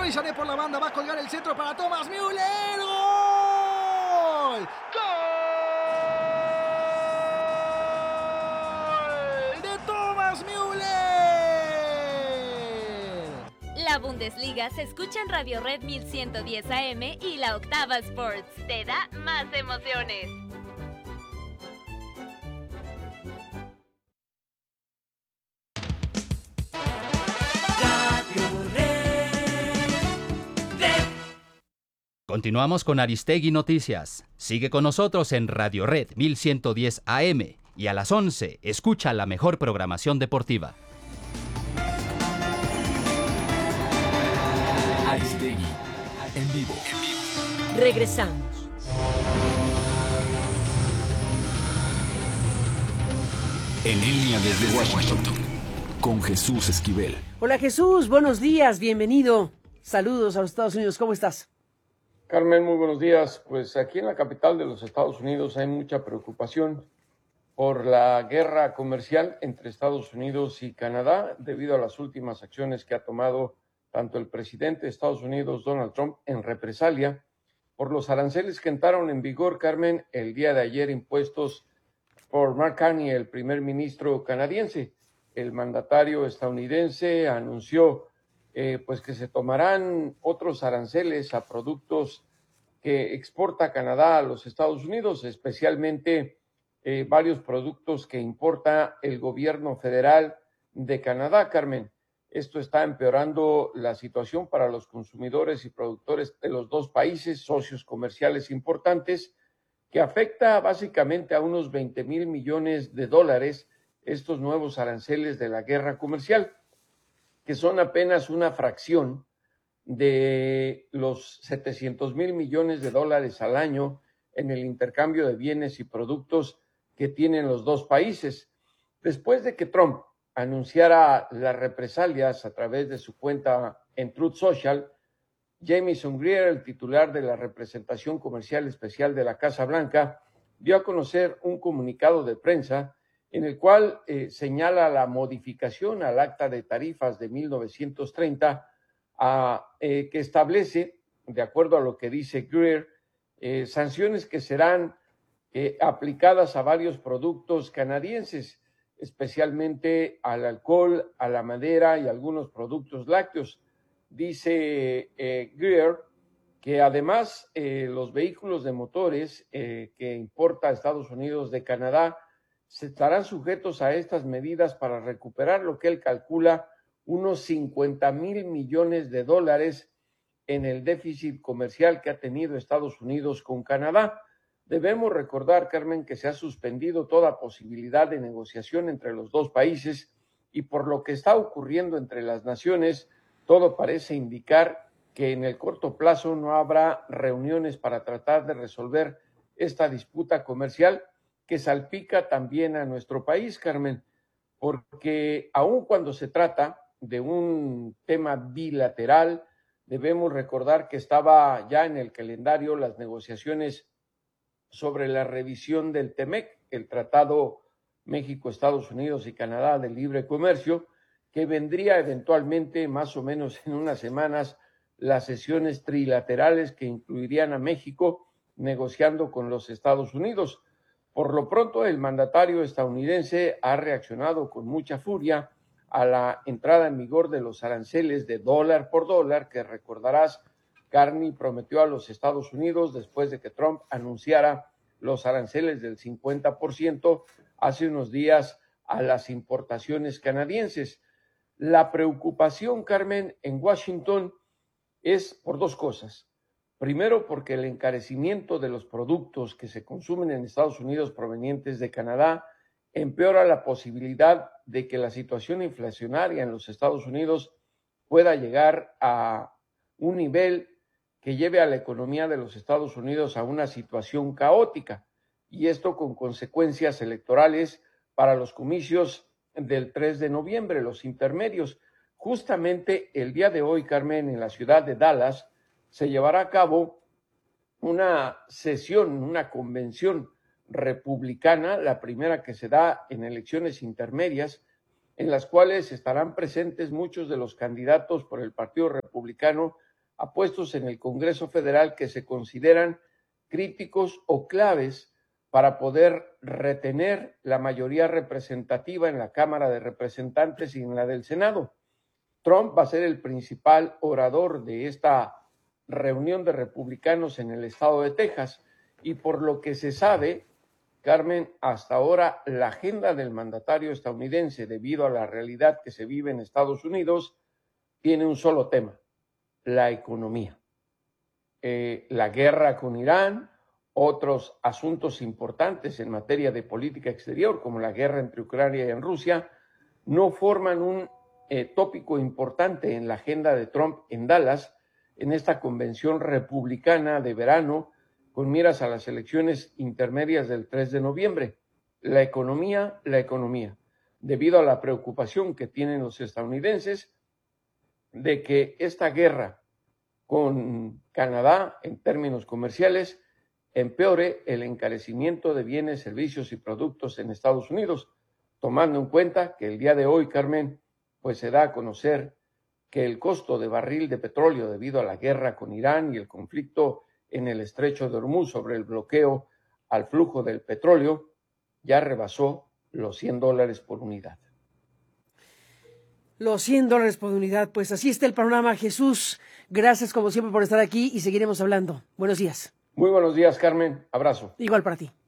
y sale por la banda, va a colgar el centro para Thomas Müller. ¡Gol! ¡Gol de Thomas Müller! La Bundesliga se escucha en Radio Red 1110 AM y La Octava Sports. Te da más emociones. Continuamos con Aristegui Noticias. Sigue con nosotros en Radio Red 1110 AM y a las 11 escucha la mejor programación deportiva. Aristegui, en vivo. Regresamos. En línea desde Washington, con Jesús Esquivel. Hola Jesús, buenos días, bienvenido. Saludos a los Estados Unidos, ¿cómo estás? Carmen, muy buenos días. Pues aquí en la capital de los Estados Unidos hay mucha preocupación por la guerra comercial entre Estados Unidos y Canadá debido a las últimas acciones que ha tomado tanto el presidente de Estados Unidos, Donald Trump, en represalia por los aranceles que entraron en vigor, Carmen, el día de ayer impuestos por Mark Carney, el primer ministro canadiense. El mandatario estadounidense anunció pues que se tomarán otros aranceles a productos que exporta Canadá a los Estados Unidos, especialmente varios productos que importa el gobierno federal de Canadá, Carmen. Esto está empeorando la situación para los consumidores y productores de los dos países, socios comerciales importantes, que afecta básicamente a unos 20,000 millones de dólares estos nuevos aranceles de la guerra comercial, que son apenas una fracción de los 700,000 millones de dólares al año en el intercambio de bienes y productos que tienen los dos países. Después de que Trump anunciara las represalias a través de su cuenta en Truth Social, Jamieson Greer, el titular de la representación comercial especial de la Casa Blanca, dio a conocer un comunicado de prensa en el cual señala la modificación al acta de tarifas de 1930 que establece, de acuerdo a lo que dice Greer, sanciones que serán aplicadas a varios productos canadienses, especialmente al alcohol, a la madera y algunos productos lácteos. Dice Greer que además los vehículos de motores que importa Estados Unidos de Canadá se estarán sujetos a estas medidas para recuperar lo que él calcula unos 50,000 millones de dólares en el déficit comercial que ha tenido Estados Unidos con Canadá. Debemos recordar, Carmen, que se ha suspendido toda posibilidad de negociación entre los dos países y por lo que está ocurriendo entre las naciones, todo parece indicar que en el corto plazo no habrá reuniones para tratar de resolver esta disputa comercial que salpica también a nuestro país, Carmen, porque aun cuando se trata de un tema bilateral, debemos recordar que estaba ya en el calendario las negociaciones sobre la revisión del TEMEC, el Tratado México, Estados Unidos y Canadá de Libre Comercio, que vendría eventualmente, más o menos en unas semanas, las sesiones trilaterales que incluirían a México negociando con los Estados Unidos. Por lo pronto, el mandatario estadounidense ha reaccionado con mucha furia a la entrada en vigor de los aranceles de dólar por dólar, que recordarás, Carney prometió a los Estados Unidos después de que Trump anunciara los aranceles del 50% hace unos días a las importaciones canadienses. La preocupación, Carmen, en Washington es por dos cosas. Primero, porque el encarecimiento de los productos que se consumen en Estados Unidos provenientes de Canadá empeora la posibilidad de que la situación inflacionaria en los Estados Unidos pueda llegar a un nivel que lleve a la economía de los Estados Unidos a una situación caótica, y esto con consecuencias electorales para los comicios del 3 de noviembre, los intermedios. Justamente el día de hoy, Carmen, en la ciudad de Dallas, se llevará a cabo una sesión, una convención republicana, la primera que se da en elecciones intermedias, en las cuales estarán presentes muchos de los candidatos por el Partido Republicano a puestos en el Congreso Federal que se consideran críticos o claves para poder retener la mayoría representativa en la Cámara de Representantes y en la del Senado. Trump va a ser el principal orador de esta reunión de republicanos en el estado de Texas y por lo que se sabe, Carmen, hasta ahora la agenda del mandatario estadounidense, debido a la realidad que se vive en Estados Unidos, tiene un solo tema: la economía. La guerra con Irán, otros asuntos importantes en materia de política exterior, como la guerra entre Ucrania y en Rusia, no forman un tópico importante en la agenda de Trump en Dallas, en esta convención republicana de verano, con miras a las elecciones intermedias del 3 de noviembre. La economía, debido a la preocupación que tienen los estadounidenses de que esta guerra con Canadá, en términos comerciales, empeore el encarecimiento de bienes, servicios y productos en Estados Unidos, tomando en cuenta que el día de hoy, Carmen, pues se da a conocer que el costo de barril de petróleo debido a la guerra con Irán y el conflicto en el estrecho de Hormuz sobre el bloqueo al flujo del petróleo ya rebasó los $100 por unidad. Los $100 por unidad, pues así está el panorama. Jesús, gracias como siempre por estar aquí y seguiremos hablando. Buenos días. Muy buenos días, Carmen. Abrazo. Igual para ti.